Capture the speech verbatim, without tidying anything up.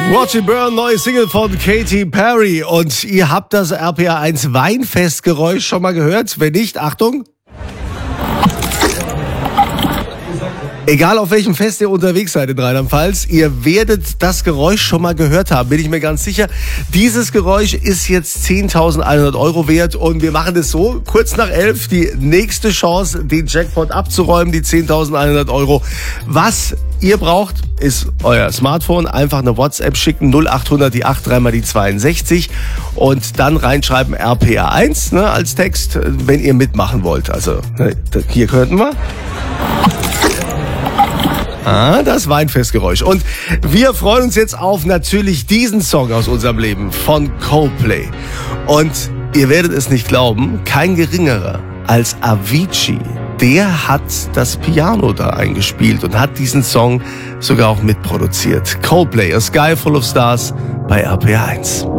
Watch It Burn, neue Single von Katy Perry. Und ihr habt das R P R eins Weinfestgeräusch schon mal gehört? Wenn nicht, Achtung. Egal auf welchem Fest ihr unterwegs seid in Rheinland-Pfalz, ihr werdet das Geräusch schon mal gehört haben, bin ich mir ganz sicher. Dieses Geräusch ist jetzt zehntausendeinhundert Euro wert und wir machen es so, kurz nach elf, die nächste Chance, den Jackpot abzuräumen, die zehntausendeinhundert Euro. Was ihr braucht, ist euer Smartphone, einfach eine WhatsApp schicken, null achthundert die acht drei mal die zweiundsechzig und dann reinschreiben R P R eins ne, als Text, wenn ihr mitmachen wollt. Also ne, hier könnten wir... Ah, das Weinfestgeräusch. Und wir freuen uns jetzt auf natürlich diesen Song aus unserem Leben von Coldplay. Und ihr werdet es nicht glauben, kein geringerer als Avicii. Der hat das Piano da eingespielt und hat diesen Song sogar auch mitproduziert. Coldplay, A Sky Full of Stars bei R P R eins.